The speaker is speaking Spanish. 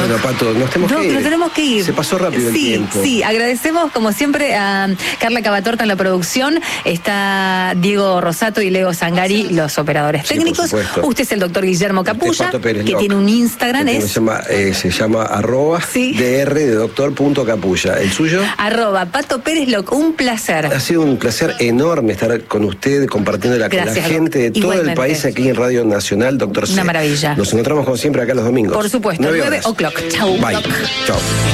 Bueno, Pato, nos tenemos que ir. Se pasó rápido el tiempo. Sí, agradecemos como siempre a Carla Cavatorta en la producción, está Diego Rosato y Leo Zangari, los operadores técnicos. Usted es el doctor Guillermo Capulla, que tiene un Instagram. Se llama @dr de doctor.capulla. ¿El suyo? @Pato Pérez Loc. Un placer. Ha sido un placer enorme estar con usted, compartiendo con la gente de todo el país aquí en Radio Nacional, doctor C. Una maravilla. Nos encontramos como siempre acá los domingos. Por supuesto, 9 o'clock. Chau. Bye. Chau.